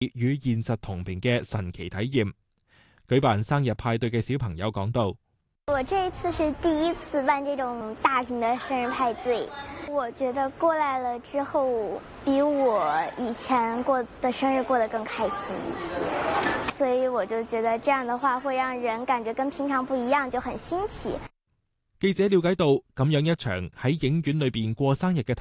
與現實同頻嘅神奇體驗。舉辦生日派對嘅小朋友講道： 我這一次是第一次辦這種大型的生日派對，我覺得過來了之後，比我以前過的生日過得更開心一些，所以我就覺得這樣的話會讓人感覺跟平常不一樣，就很新奇。 記者了解到，咁樣一場喺影院裏邊過生日嘅